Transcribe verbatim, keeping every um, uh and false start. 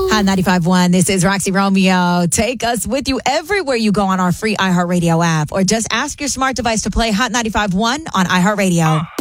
Hot ninety-five point one. This is Roxy Romeo. Take us with you everywhere you go on our free iHeartRadio app, or just ask your smart device to play Hot ninety-five point one on iHeartRadio.